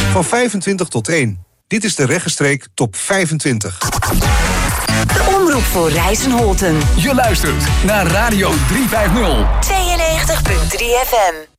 Van 25 tot 1. Dit is de Regenstreek Top 25. De omroep voor Rijssen-Holten. Je luistert naar Radio 350. 92.3 FM.